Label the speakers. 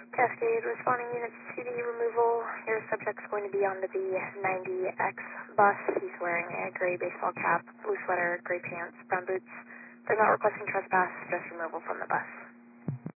Speaker 1: Cascade, responding units to the removal. Your subject's going to be on the 90X bus. He's wearing a gray baseball cap, blue sweater, gray pants, brown boots. They're not requesting trespass, just removal from the bus.